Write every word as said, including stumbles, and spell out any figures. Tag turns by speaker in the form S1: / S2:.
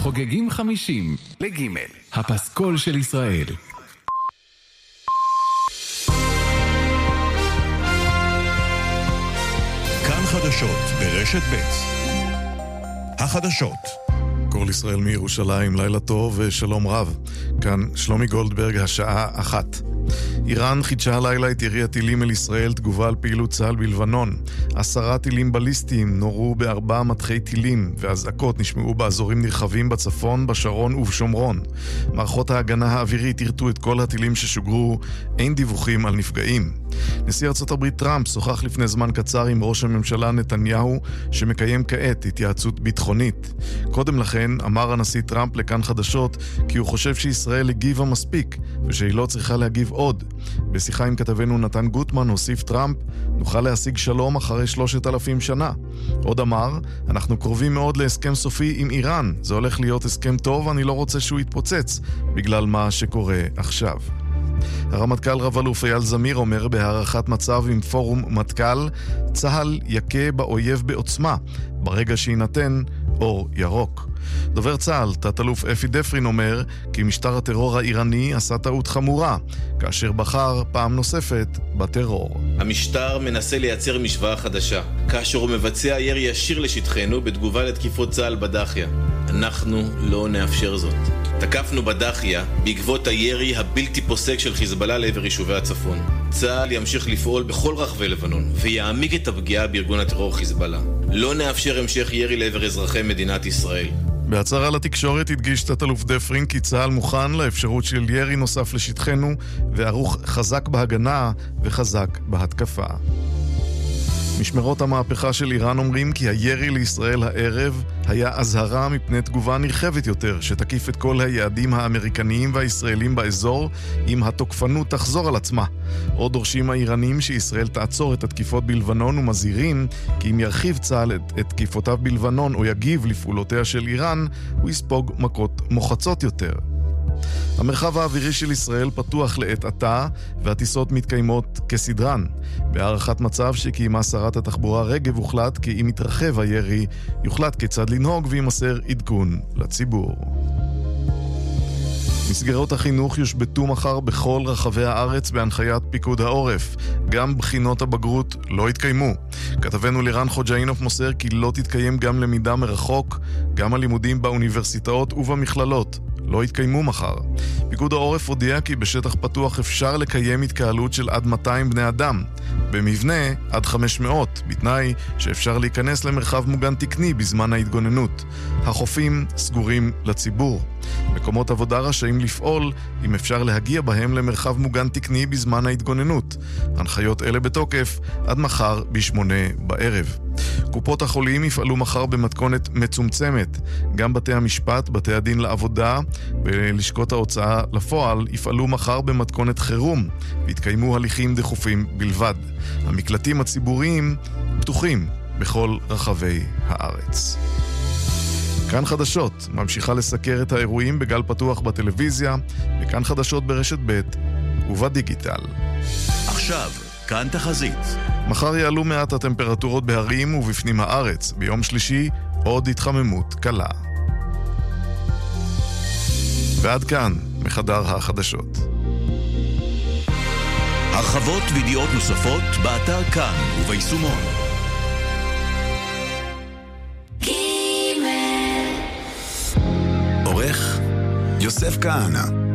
S1: חוגגים חמישים לגימל, הפסקול של ישראל.
S2: כאן חדשות ברשת ב'. החדשות. כל ישראל מירושלים, לילה טוב ושלום רב. כאן שלומי גולדברג, השעה אחת. איראן חידשה הלילה את ירי הטילים אל ישראל, תגובה על פעילות צה"ל בלבנון. עשרה טילים בליסטיים נורו בארבעה מטחי טילים, והזעקות נשמעו באזורים נרחבים בצפון, בשרון ובשומרון. מערכות ההגנה האווירית ירתו את כל הטילים ששוגרו, אין דיווחים על נפגעים. נשיא ארצות הברית טראמפ שוחח לפני זמן קצר עם ראש הממשלה נתניהו, שמקיים כעת התייעצות ביטחונית. קודם לכן אמר הנשיא טראמפ לכאן חדשות כי הוא חושב שישראל הגיבה מספיק ושהיא לא צריכה להגיב עוד. בשיחה עם כתבנו נתן גוטמן הוסיף טראמפ, נוכל להשיג שלום אחרי שלושת אלפים שנה. עוד אמר, אנחנו קרובים מאוד להסכם סופי עם איראן, זה הולך להיות הסכם טוב, אני לא רוצה שהוא יתפוצץ בגלל מה שקורה עכשיו. הרמטכ"ל רב-אלוף אייל זמיר אומר בהערכת מצב עם פורום מטכ"ל, צה"ל יכה באויב בעוצמה ברגע שיינתן אור ירוק. דובר צה"ל, תת-אלוף אפי דפרין, אומר כי משטר הטרור האיראני עשה טעות חמורה, כאשר בחר פעם נוספת בטרור.
S3: המשטר מנסה לייצר משוואה חדשה, כאשר הוא מבצע ירי ישיר לשטחנו בתגובה לתקיפות צה"ל בדחיה. אנחנו לא נאפשר זאת. תקפנו בדחיה בעקבות הירי הבלתי פוסק של חיזבאללה לעבר יישובי הצפון. צה"ל ימשיך לפעול בכל רחבי לבנון ויעמיק את הפגיעה בארגון הטרור חיזבאללה. לא נאפשר המשך ירי לעבר אזרחי מדינת ישראל.
S2: בהצהרה לתקשורת הדגיש תת-אלוף דפרין כי צה"ל מוכן לאפשרות של ירי נוסף לשטחנו וערוך חזק בהגנה וחזק בהתקפה. משמרות המהפכה של איראן אומרים כי הירי לישראל הערב היה אזהרה מפני תגובה נרחבת יותר שתקיף את כל היעדים האמריקניים והישראלים באזור אם התוקפנות תחזור על עצמה. עוד דורשים האיראנים שישראל תעצור את התקיפות בלבנון ומזהירים כי אם ירחיב צה"ל את, את תקיפותיו בלבנון או יגיב לפעולותיה של איראן הוא יספוג מכות מוחצות יותר. המרחב האווירי של ישראל פתוח לעת עתה והטיסות מתקיימות כסדרן. בהערכת מצב שקיימה שרת התחבורה רגב הוחלט כי אם יתרחב הירי יוחלט כיצד לנהוג וימסר עדכון לציבור. מסגרות החינוך יושבתו מחר בכל רחבי הארץ בהנחיית פיקוד העורף. גם בחינות הבגרות לא יתקיימו. כתבנו לירן חוג'אינוף מוסר כי לא תתקיים גם למידה מרחוק, גם הלימודים באוניברסיטאות ובמכללות לא יתקיימו מחר. פיקוד העורף הודיע כי בשטח פתוח אפשר לקיים התקהלות של עד מאתיים בני אדם. במבנה עד חמש מאות, בתנאי שאפשר להיכנס למרחב מוגן תקני בזמן ההתגוננות. החופים סגורים לציבור. מקומות עבודה רשאים לפעול אם אפשר להגיע בהם למרחב מוגן תקני בזמן ההתגוננות. הנחיות אלה בתוקף עד מחר בשמונה בערב. קופות החולים יפעלו מחר במתכונת מצומצמת. גם בתי המשפט, בתי הדין לעבודה ולשכות ההוצאה לפועל יפעלו מחר במתכונת חירום והתקיימו הליכים דחופים בלבד. המקלטים הציבוריים פתוחים בכל רחבי הארץ. כאן חדשות ממשיכה לסקר את האירועים בגל פתוח בטלוויזיה, וכאן חדשות ברשת ב' ובדיגיטל.
S4: עכשיו, כאן תחזית.
S2: מחר יעלו מעט הטמפרטורות בהרים ובפנים הארץ. ביום שלישי עוד התחממות קלה. ועד כאן מחדר החדשות.
S4: הרחבות וידיעות נוספות באתר כאן וביישומון. עורך יוסף כהנא.